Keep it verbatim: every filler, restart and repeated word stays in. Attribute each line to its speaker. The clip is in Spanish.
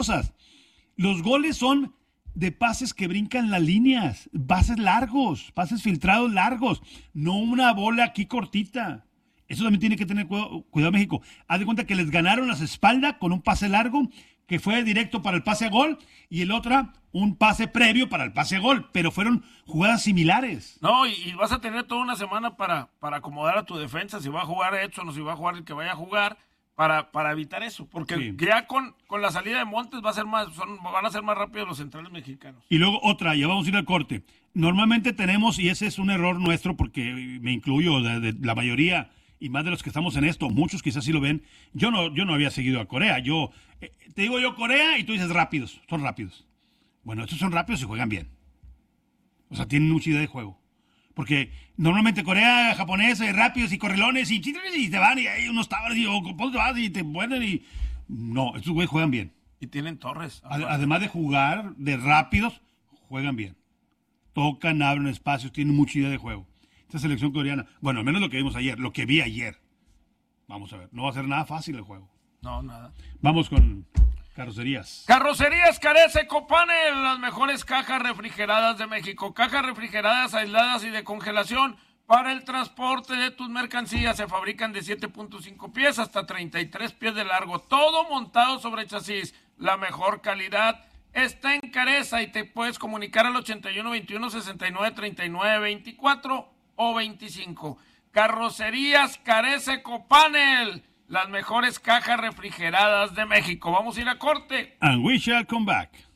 Speaker 1: cosas. Los goles son de pases que brincan las líneas, pases largos, pases filtrados largos, no una bola aquí cortita. Eso también tiene que tener cuidado, cuidado México. Haz de cuenta que les ganaron las espaldas con un pase largo que fue directo para el pase a gol y el otro un pase previo para el pase a gol, pero fueron jugadas similares.
Speaker 2: No, y, y vas a tener toda una semana para, para acomodar a tu defensa, si va a jugar Edson o si va a jugar el que vaya a jugar, para, para evitar eso, porque sí. ya con, con la salida de Montes va a ser más, son, van a ser más rápidos los centrales mexicanos.
Speaker 1: Y luego otra, ya vamos a ir al corte. Normalmente tenemos, y ese es un error nuestro, porque me incluyo de, de la mayoría, y más de los que estamos en esto, muchos quizás sí lo ven, yo no, yo no había seguido a Corea, yo, eh, te digo yo Corea y tú dices rápidos, son rápidos. Bueno, estos son rápidos y juegan bien. O sea, tienen mucha idea de juego. Porque normalmente Corea, japonesa, rápidos y correlones y, y te van y hay unos tablas y o, te vas y te ponen y... No, estos güeyes juegan bien.
Speaker 2: Y tienen torres.
Speaker 1: Ad, además de jugar, de rápidos, juegan bien. Tocan, abren espacios, tienen mucha idea de juego. Esta selección coreana, bueno, al menos lo que vimos ayer, lo que vi ayer. Vamos a ver, no va a ser nada fácil el juego.
Speaker 2: No, nada.
Speaker 1: Vamos con carrocerías.
Speaker 2: Carrocerías Carece Copanel, las mejores cajas refrigeradas de México. Cajas refrigeradas, aisladas y de congelación para el transporte de tus mercancías. Se fabrican de siete punto cinco pies hasta treinta y tres pies de largo. Todo montado sobre chasis. La mejor calidad está en Careza y te puedes comunicar al ochenta y uno, veintiuno, sesenta y nueve, treinta y nueve, veinticuatro o veinticinco. Carrocerías Carece Copanel, las mejores cajas refrigeradas de México. Vamos a ir a corte.
Speaker 1: And we shall come back.